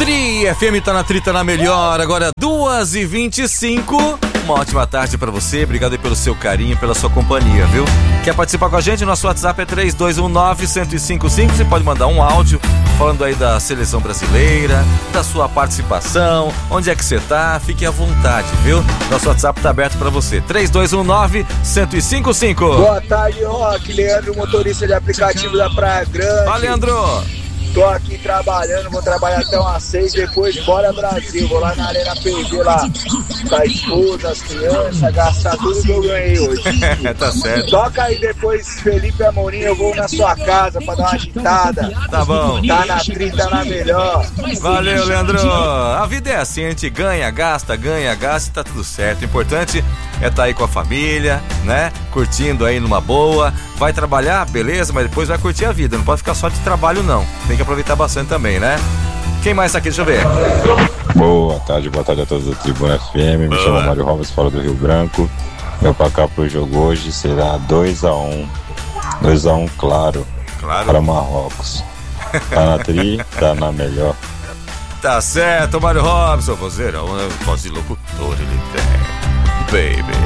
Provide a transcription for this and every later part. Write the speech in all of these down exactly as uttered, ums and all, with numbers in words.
Tri F M tá na trita na melhor, agora duas e vinte e cinco. Uma ótima tarde pra você, obrigado aí pelo seu carinho, pela sua companhia, viu? Quer participar com a gente? Nosso WhatsApp é três dois um nove, um zero cinco cinco. Você pode mandar um áudio falando aí da seleção brasileira, da sua participação, onde é que você tá, fique à vontade, viu? Nosso WhatsApp tá aberto pra você, três dois um nove, um zero cinco cinco. Boa tarde, Rock, Leandro, motorista de aplicativo da Praia Grande. Fala, Leandro. Tô aqui trabalhando, vou trabalhar até umas seis, depois bora Brasil, vou lá na Arena P V lá, com a esposa, as crianças, gastar tudo que eu ganhei hoje. Tá certo. Toca aí depois, Felipe Amorim, eu vou na sua casa pra dar uma agitada. Tá bom. Tá na trita na melhor. Valeu, Leandro. A vida é assim, a gente ganha, gasta, ganha, gasta e tá tudo certo. O importante é estar aí com a família, né? Curtindo aí numa boa. Vai trabalhar, beleza, mas depois vai curtir a vida. Não pode ficar só de trabalho, não. Tem que aproveitar bastante também, né? Quem mais tá aqui? Deixa eu ver. Boa tarde, boa tarde a todos do Tribuna F M. Me chamo Mário Robles, fora do Rio Branco. Meu placar pro jogo hoje será dois a um. dois a um, claro, Claro. para Marrocos. Tá na tri, tá na melhor. Tá certo, Mário Robson, vozeirão, voz de locutor ele tem. Baby.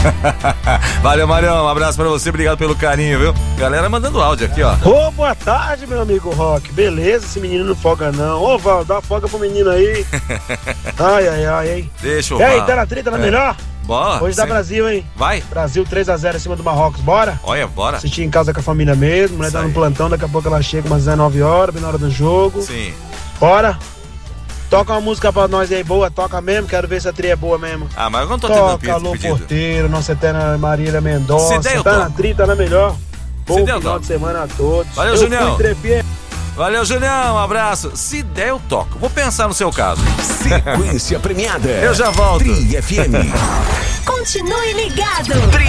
Valeu, Marião, um abraço pra você, obrigado pelo carinho, viu? Galera mandando áudio aqui, ó. Ô, oh, boa tarde, meu amigo Rock. Beleza, esse menino não folga não. Ô, Val, dá folga pro menino aí. Ai, ai, ai, hein. Deixa eu ver. E aí, tá na treta, na é. melhor? Bora. Hoje dá Brasil, hein? Vai. Brasil três a zero em cima do Marrocos, bora? Olha, bora. Assistir em casa com a família mesmo, mulher tá no plantão, daqui a pouco ela chega umas dezenove horas, bem na hora do jogo. Sim. Bora. Toca uma música pra nós aí boa, toca mesmo, quero ver se a trilha é boa mesmo. Ah, mas eu não tô toca, tendo Alô pedido. Porteiro, Nossa Eterna Marília Mendonça, tá toco. na trita, na melhor. Bom Se final der, de semana a todos. Valeu, eu Junião. Fui Valeu, Julião, um abraço. Se der, eu toco. Vou pensar no seu caso. Sequência premiada. Eu já volto. Tri F M. Continue ligado.